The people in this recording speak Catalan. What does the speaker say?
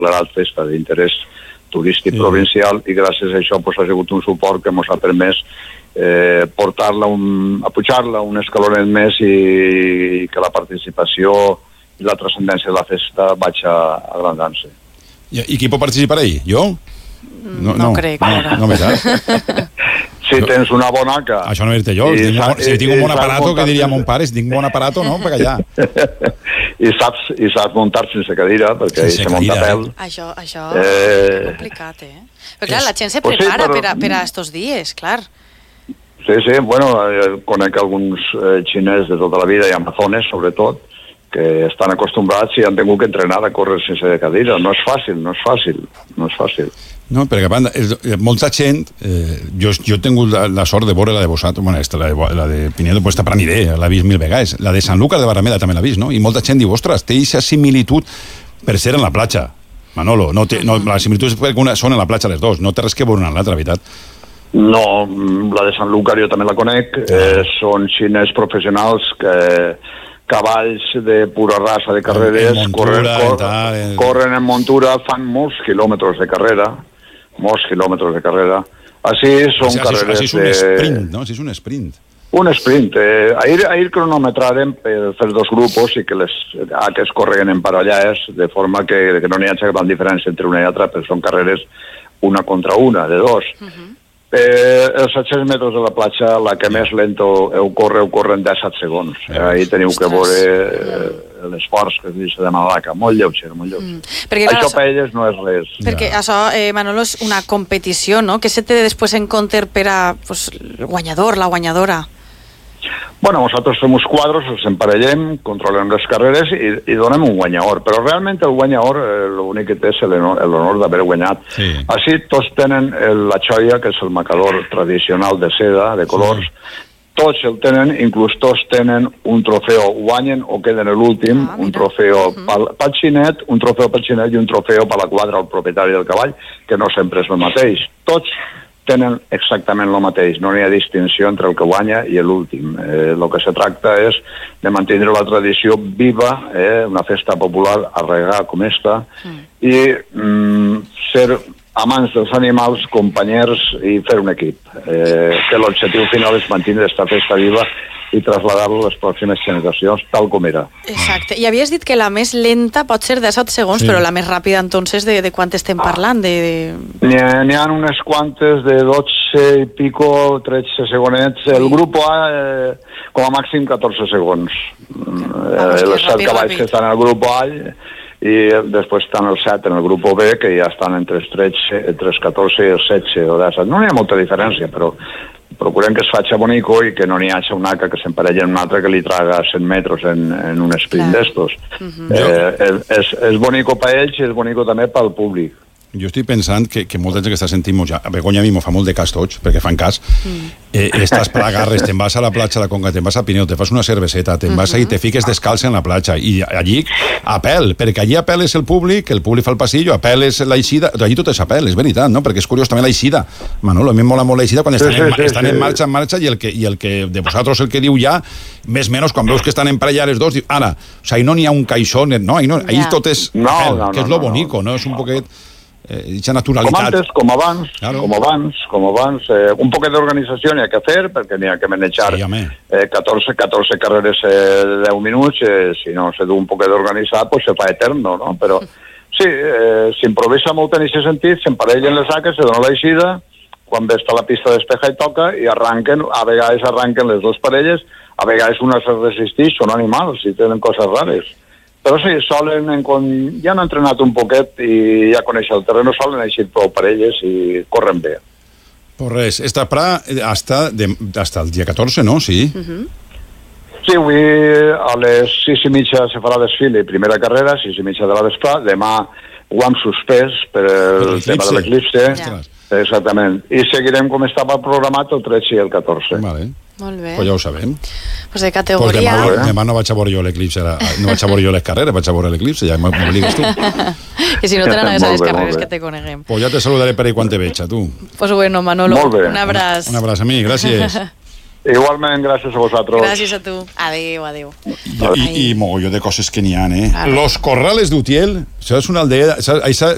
declarat festa d'interès turístic provincial i gràcies a això ha sigut un suport que ens ha permès portar-la, a pujar-la un escalonet més i que la participació i la transcendència de la festa vagi agrandant-se. I qui pot participar ahí? Jo? No crec. No me saps. Si tens una bona aca... Això no dir-te jo. Si tinc un bon aparato, que diria mon pare, si tinc un bon aparato, no? Per allà. I saps muntar sense cadira, perquè se munta pèl. Això és complicat, Però clar, la gent se prepara per a estos dies, clar. Sí, bueno, conec alguns xinès de tota la vida i amazones, sobretot, que estan acostumbrats i han tingut que entrenar a córrer sense cadira. No és fàcil. No, perquè a banda, molta gent, jo he tingut la sort de veure la de vosaltres, bueno, la de Pinedo, pues està per aniré, l'ha vist 1000 vegades. La de Sant Lucas de Barrameda també l'ha vist, no? I molta gent diu, ostres, té aquesta similitud per ser en la platja. Manolo, la similitud és perquè són en la platja les dos, no té res que veure en l'altra, veritat. No, la de Sant Lucas jo també la conec, són xinès professionals que cavalls de pura raça de carreres, corren en muntura, fan molts quilòmetres de carrera. Així són carreres de... Així és un sprint, no? Així és un sprint. Un sprint. Ahir cronometrarem per fer dos grupos i que les aques correguen en parellades, de forma que no n'hi hagi gran diferència entre una i altra, però són carreres una contra una, de dos. Els 700 metres de la platja, la que més lento corren 17 segons. Ahir teniu que veure l'esforç que es deixa de Malaca, molt lleuger. Això per elles no és res. Perquè això, Manolo, és una competició, no? Què se té després en compte per a el guanyador, la guanyadora? Bueno, nosaltres fem uns quadros, els emparellem, controlem les carreres i donem un guanyador. Però realment el guanyador l'únic que té és l'honor d'haver guanyat. Així tots tenen la xoia, que és el macador tradicional de seda, de colors. Tots el tenen, inclús tots tenen un trofeu, guanyen o queden l'últim, un trofeu pel xinet, un trofeu pel xinet i un trofeu per la quadra al propietari del cavall, que no sempre és el mateix. Tots tenen exactament el mateix, no hi ha distinció entre el que guanya i l'últim. El que se tracta és de mantenir la tradició viva, una festa popular arraigada com esta, i ser amants dels animals, companys i fer un equip. Que l'objectiu final és mantenir aquesta festa viva i traslladar-lo a les pròximes generacions tal com era. Exacte. I havies dit que la més lenta pot ser de 7 segons, però la més ràpida, entonces, de quant estem parlant? N'hi ha unes quantes de 12 i pico, 13 segonets. El grup A, com a màxim, 14 segons. Els 7 cavalls que estan al grup A i després estan els 7 en el grup B, que ja estan entre els 14 i els 16 o 17. No hi ha molta diferència, però procurem que es faci bonico i que no n'hi hagi una aca que s'emparella en una altra que li traga 100 metres en un sprint d'estos. És bonico per ells i és bonico també pel públic. Jo estic pensant que molta gent que està sentint ja, a Begoña a mi m'ho fa molt de cas tots, perquè fan cas, estàs per agarres, te'n vas a la platja de Conca, te'n vas a Pinedo, te fas una cerveseta, te'n vas i te fiques descalç en la platja, i allí a pèl, perquè allí a pèl és el públic fa el passillo, a pèl és l'eixida, allí tot és a pèl, és veritat, no? Perquè és curiós també l'eixida. Manolo, a mi em mola molt l'eixida quan estan en marxa, i el que de vosaltres el que diu ja, més o menys quan veus que estan en parella les dos, diu, ara, o sigui, no n'hi ha un caixó, no, allí tot és a pèl, que és lo bonico, no? És un poquet dicha naturalitat. Com abans, un poquet d'organització n'hi ha que fer, perquè n'hi ha que manejar 14 carreres de 10 minuts, si no se du un poquet d'organitzar, pues se fa eterno, no? Però sí, s'improvisa molt en aquest sentit, s'emparellen les aques, se dona l'eixida, quan ve està la pista despeja i toca, i arranquen, a vegades arranquen les dues parelles, a vegades una se resisteix, són animals, i tenen coses rares. Però sí, ja han entrenat un poquet i ja coneixen el terreno, solen eixir prou parelles i corren bé. Pues res, esta pra hasta el dia 14, no? Sí. Sí, avui a les 6:30 se farà desfile, primera carrera, 6:30 de la vesprà. Demà ho hem suspès per el tema de l'eclipse. Exactament. I seguirem com estava programat el 13 i el 14. Vale. Molt bé. Pues ja ho sabem. Pues de categoria... Demà no vaig a veure jo l'eclipse, no vaig a veure jo les carreres, vaig a veure l'eclipse, ja m'obligues tu. I si no tenen a les carreres que te coneguem. Pues ja te saludaré per ahí quan te veig, a tu. Pues bueno, Manolo, un abraç. Un abraç a mi, gràcies. Igualment, gràcies a vosaltres. Gràcies a tu. Adéu. I mogolló de coses que n'hi ha, Los Corrales d'Utiel, això és una aldea, això